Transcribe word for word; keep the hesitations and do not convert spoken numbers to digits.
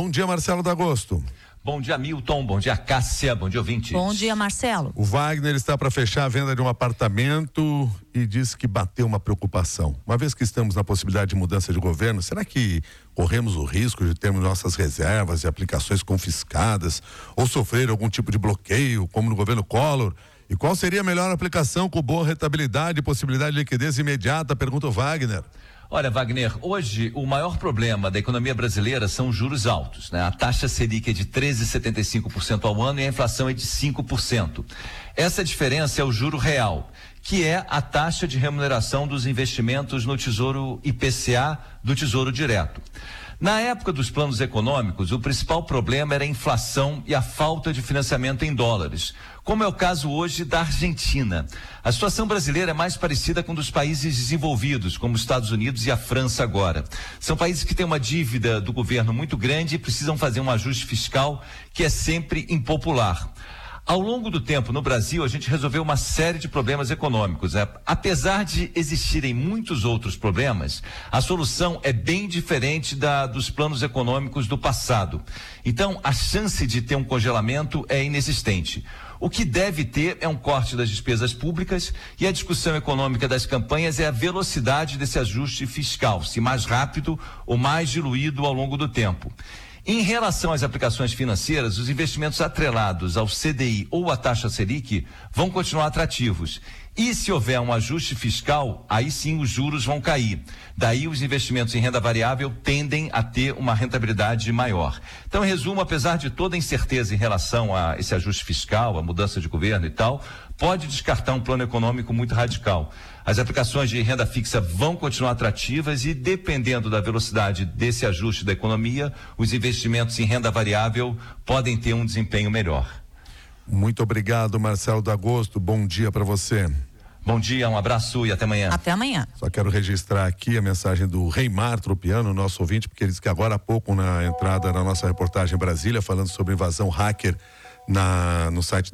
Bom dia, Marcelo D'Agosto. Bom dia, Milton. Bom dia, Cássia. Bom dia, ouvintes. Bom dia, Marcelo. O Wagner está para fechar a venda de um apartamento e disse que bateu uma preocupação. Uma vez que estamos na possibilidade de mudança de governo, será que corremos o risco de termos nossas reservas e aplicações confiscadas ou sofrer algum tipo de bloqueio, como no governo Collor? E qual seria a melhor aplicação com boa rentabilidade e possibilidade de liquidez imediata? Pergunta o Wagner. Olha, Wagner, hoje o maior problema da economia brasileira são os juros altos, né? A taxa Selic é de treze vírgula setenta e cinco por cento ao ano e a inflação é de cinco por cento. Essa diferença é o juro real, que é a taxa de remuneração dos investimentos no Tesouro I P C A do Tesouro Direto. Na época dos planos econômicos, o principal problema era a inflação e a falta de financiamento em dólares, como é o caso hoje da Argentina. A situação brasileira é mais parecida com dos países desenvolvidos, como os Estados Unidos e a França agora. São países que têm uma dívida do governo muito grande e precisam fazer um ajuste fiscal que é sempre impopular. Ao longo do tempo, no Brasil, a gente resolveu uma série de problemas econômicos. Né? Apesar de existirem muitos outros problemas, a solução é bem diferente da, dos planos econômicos do passado. Então, a chance de ter um congelamento é inexistente. O que deve ter é um corte das despesas públicas e a discussão econômica das campanhas é a velocidade desse ajuste fiscal, se mais rápido ou mais diluído ao longo do tempo. Em relação às aplicações financeiras, os investimentos atrelados ao C D I ou à taxa Selic vão continuar atrativos. E se houver um ajuste fiscal, aí sim os juros vão cair. Daí os investimentos em renda variável tendem a ter uma rentabilidade maior. Então, em resumo, apesar de toda a incerteza em relação a esse ajuste fiscal, a mudança de governo e tal, pode descartar um plano econômico muito radical. As aplicações de renda fixa vão continuar atrativas e, dependendo da velocidade desse ajuste da economia, os investimentos em renda variável podem ter um desempenho melhor. Muito obrigado, Marcelo D'Agosto. Bom dia para você. Bom dia, um abraço e até amanhã. Até amanhã. Só quero registrar aqui a mensagem do Reimar Tropiano, nosso ouvinte, porque ele disse que agora há pouco, na entrada na nossa reportagem em Brasília, falando sobre invasão hacker na, no site